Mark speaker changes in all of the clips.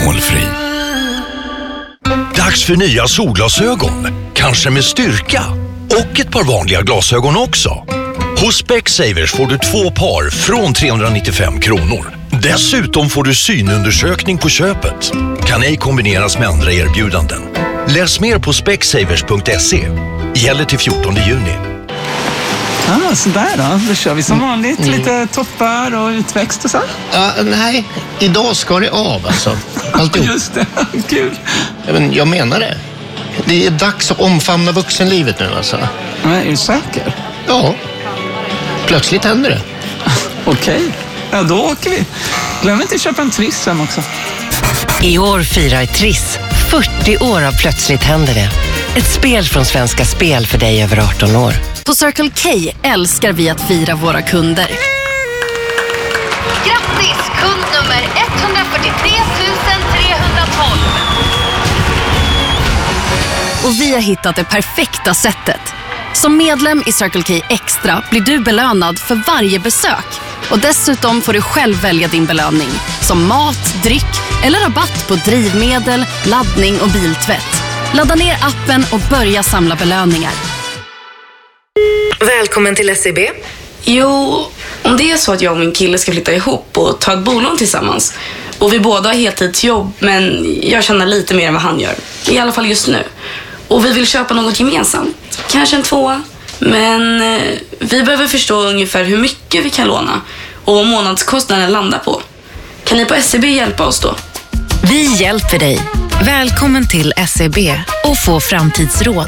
Speaker 1: alkoholfri.
Speaker 2: Dags för nya solglasögon. Kanske med styrka. Och ett par vanliga glasögon också. Hos Specsavers får du 2 par från 395 kronor. Dessutom får du synundersökning på köpet. Kan ej kombineras med andra erbjudanden. Läs mer på specsavers.se. Gäller till 14 juni.
Speaker 3: Sådär då. Då kör vi som vanligt. Lite toppar och utväxt och så.
Speaker 4: Nej, idag ska det av alltså. Alltihop.
Speaker 3: Just det, kul.
Speaker 4: Men jag menar det. Det är dags att omfamna vuxenlivet nu alltså.
Speaker 3: Men är du säker?
Speaker 4: Ja. Plötsligt händer det.
Speaker 3: Okej. Ja, då åker vi. Glöm inte att köpa en Triss hem också.
Speaker 5: I år firar Triss 40 år av Plötsligt händer det. Ett spel från Svenska Spel för dig över 18 år.
Speaker 6: På Circle K älskar vi att fira våra kunder.
Speaker 7: Grattis, kund nummer 143 312.
Speaker 6: Och vi har hittat det perfekta sättet. Som medlem i Circle K Extra blir du belönad för varje besök. Och dessutom får du själv välja din belöning. Som mat, dryck eller rabatt på drivmedel, laddning och biltvätt. Ladda ner appen och börja samla belöningar.
Speaker 5: Välkommen till SEB.
Speaker 8: Jo, om det är så att jag och min kille ska flytta ihop och ta ett bolån tillsammans. Och vi båda har heltidsjobb, men jag tjänar lite mer än vad han gör. I alla fall just nu. Och vi vill köpa något gemensamt. Kanske en 2. Men vi behöver förstå ungefär hur mycket vi kan låna. Och vad månadskostnaden landar på. Kan ni på SEB hjälpa oss då?
Speaker 5: Vi hjälper dig. Välkommen till SEB och få framtidsråd.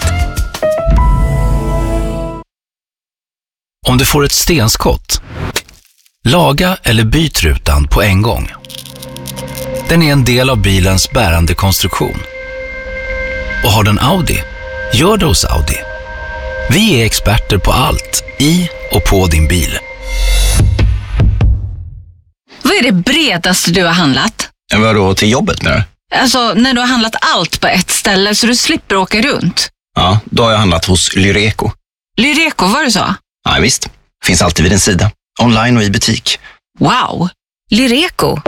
Speaker 1: Om du får ett stenskott, laga eller byt rutan på en gång. Den är en del av bilens bärande konstruktion. Och har den Audi, gör det hos Audi. Vi är experter på allt i och på din bil.
Speaker 9: Vad är det bredaste du har handlat?
Speaker 10: Vadå, till jobbet nu?
Speaker 9: Alltså, när du har handlat allt på ett ställe så du slipper åka runt.
Speaker 10: Ja, då har jag handlat hos Lyreco.
Speaker 9: Lyreco, var det så?
Speaker 10: Ja, visst. Finns alltid vid din sida. Online och i butik.
Speaker 9: Wow! Lyreco.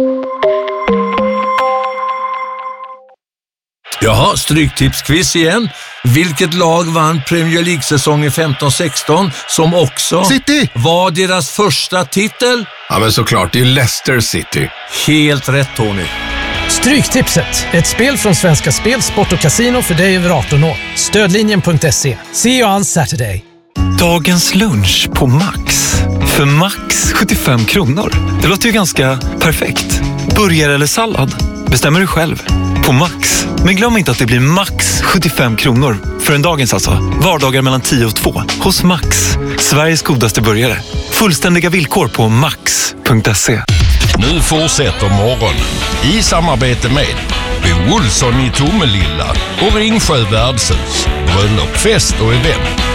Speaker 11: Jaha, stryktipsquiz igen. Vilket lag vann Premier League-säsongen 15-16 som också
Speaker 12: City
Speaker 11: var deras första titel?
Speaker 12: Ja, men såklart, det är Leicester City.
Speaker 11: Helt rätt, Tony.
Speaker 13: Stryktipset, ett spel från Svenska Spel, Sport och Casino för dig över 18 år. Stödlinjen.se. See you on Saturday.
Speaker 14: Dagens lunch på Max. För Max 75 kronor. Det låter ju ganska perfekt. Burgare eller sallad? Bestämmer du själv. På Max. Men glöm inte att det blir max 75 kronor. För en dagens alltså. Vardagar mellan 10 och 2. Hos Max. Sveriges godaste burgare. Fullständiga villkor på max.se.
Speaker 15: Nu fortsätter morgonen i samarbete med Bo Olsson i Tomelilla och Ringsjö värdshus. Bröllop, fest och event.